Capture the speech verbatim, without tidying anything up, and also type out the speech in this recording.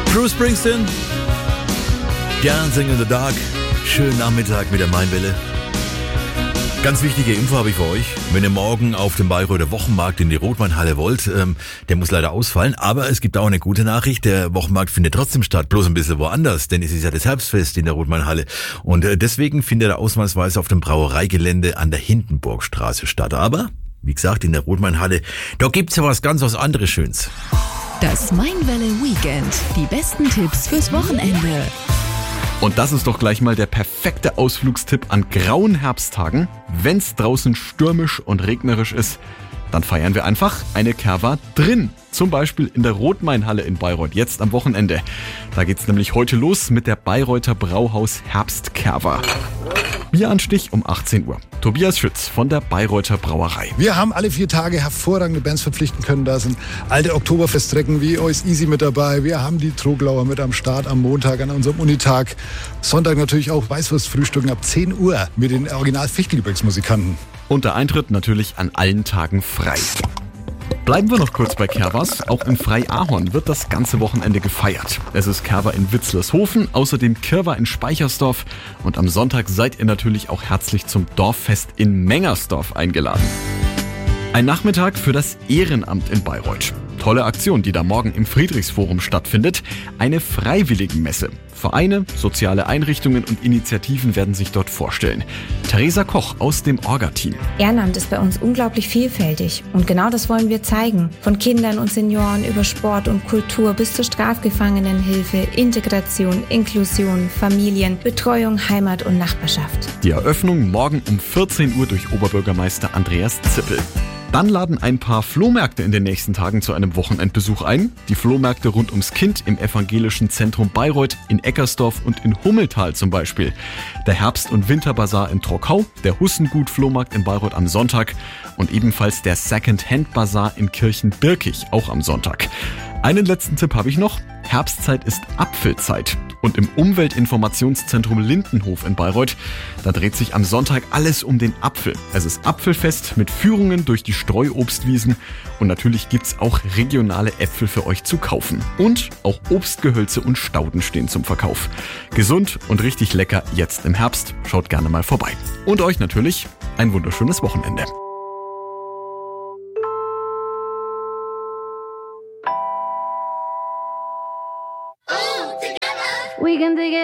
Bruce Springsteen, Dancing in the Dark. Schönen Nachmittag mit der Mainwelle. Ganz wichtige Info habe ich für euch. Wenn ihr morgen auf dem Bayreuther Wochenmarkt in die Rothmannhalle wollt, ähm, der muss leider ausfallen. Aber es gibt auch eine gute Nachricht. Der Wochenmarkt findet trotzdem statt, bloß ein bisschen woanders. Denn es ist ja das Herbstfest in der Rothmannhalle. Und äh, deswegen findet er ausnahmsweise auf dem Brauereigelände an der Hindenburgstraße statt. Aber, wie gesagt, in der Rothmannhalle, da gibt's ja was ganz was anderes Schönes. Das Mainwelle Weekend. Die besten Tipps fürs Wochenende. Und das ist doch gleich mal der perfekte Ausflugstipp an grauen Herbsttagen. Wenn's draußen stürmisch und regnerisch ist, dann feiern wir einfach eine Kerwa drin. Zum Beispiel in der Rothmannhalle in Bayreuth, jetzt am Wochenende. Da geht's nämlich heute los mit der Bayreuther Brauhaus Herbstkerwa. Bieranstich um achtzehn Uhr. Tobias Schütz von der Bayreuther Brauerei. Wir haben alle vier Tage hervorragende Bands verpflichten können. Da sind alte Oktoberfeststrecken wie Ois Easy mit dabei. Wir haben die Troglauer mit am Start am Montag an unserem Unitag. Sonntag natürlich auch Weißwurstfrühstücken ab zehn Uhr mit den Original-Fichtelgebirgsmusikanten. Und der Eintritt natürlich an allen Tagen frei. Bleiben wir noch kurz bei Kerwas. Auch im Freiahorn wird das ganze Wochenende gefeiert. Es ist Kerwa in Witzlershofen, außerdem Kirwa in Speichersdorf. Und am Sonntag seid ihr natürlich auch herzlich zum Dorffest in Mengersdorf eingeladen. Ein Nachmittag für das Ehrenamt in Bayreuth. Tolle Aktion, die da morgen im Friedrichsforum stattfindet. Eine Freiwilligenmesse. Vereine, soziale Einrichtungen und Initiativen werden sich dort vorstellen. Theresa Koch aus dem Orga-Team. Ehrenamt ist bei uns unglaublich vielfältig und genau das wollen wir zeigen. Von Kindern und Senioren über Sport und Kultur bis zur Strafgefangenenhilfe, Integration, Inklusion, Familien, Betreuung, Heimat und Nachbarschaft. Die Eröffnung morgen um vierzehn Uhr durch Oberbürgermeister Andreas Zippel. Dann laden ein paar Flohmärkte in den nächsten Tagen zu einem Wochenendbesuch ein. Die Flohmärkte rund ums Kind im Evangelischen Zentrum Bayreuth, in Eckersdorf und in Hummeltal zum Beispiel. Der Herbst- und Winterbazar in Trockau, der Hussengut-Flohmarkt in Bayreuth am Sonntag und ebenfalls der Second-Hand-Bazar in Kirchenbirkig, auch am Sonntag. Einen letzten Tipp habe ich noch. Herbstzeit ist Apfelzeit. Und im Umweltinformationszentrum Lindenhof in Bayreuth, da dreht sich am Sonntag alles um den Apfel. Es ist Apfelfest mit Führungen durch die Streuobstwiesen und natürlich gibt's auch regionale Äpfel für euch zu kaufen. Und auch Obstgehölze und Stauden stehen zum Verkauf. Gesund und richtig lecker jetzt im Herbst. Schaut gerne mal vorbei. Und euch natürlich ein wunderschönes Wochenende. We can dig it.